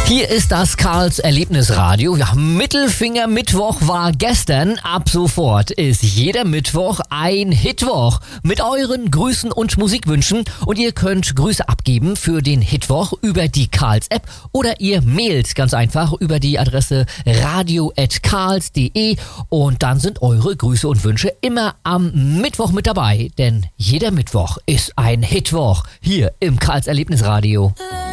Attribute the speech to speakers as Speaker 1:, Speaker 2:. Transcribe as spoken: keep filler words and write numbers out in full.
Speaker 1: Hier ist das Karls Erlebnisradio. Ja, Mittelfinger Mittwoch war gestern. Ab sofort ist jeder Mittwoch ein Hitwoch mit euren Grüßen und Musikwünschen. Und ihr könnt Grüße abgeben für den Hitwoch über die Karls-App oder ihr mailt ganz einfach über die Adresse radio at karls punkt de und dann sind eure Grüße und Wünsche immer am Mittwoch mit dabei. Denn jeder Mittwoch ist ein Hitwoch hier im Karls Erlebnisradio.